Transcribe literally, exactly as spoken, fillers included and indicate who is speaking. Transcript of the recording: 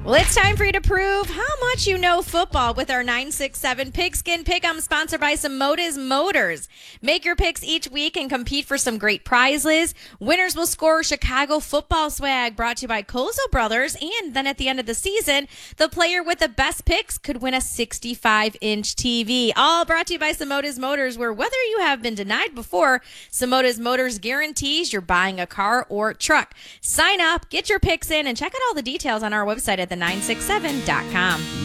Speaker 1: Well, it's time for you to prove how much you know football with our nine six seven Pigskin Pick'em, sponsored by Samotas Motors. Make your picks each week and compete for some great prizes. Winners will score Chicago football swag, brought to you by Kozo Brothers. And then at the end of the season, the player with the best picks could win a sixty-five inch T V. All brought to you by Samotas Motors, where whether you have been denied before, Samotas Motors guarantees you're buying a car or truck. Sign up, get your picks in, and check out all the details on our website at the nine six seven dot com.